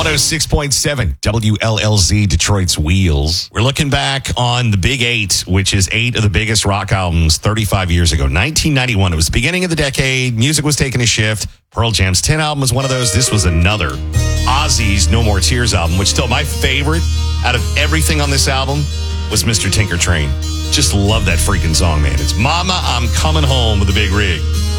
106.7 WLLZ, Detroit's Wheels. We're looking back on the Big 8, which is 8 of the biggest rock albums 35 years ago. 1991, it was the beginning of the decade. Music was taking a shift. Pearl Jam's 10 album was one of those. This was another. Ozzy's No More Tears album, which still my favorite out of everything on this album was Mr. Tinker Train. Just love that freaking song, man. It's Mama, I'm Coming Home with a Big Rig.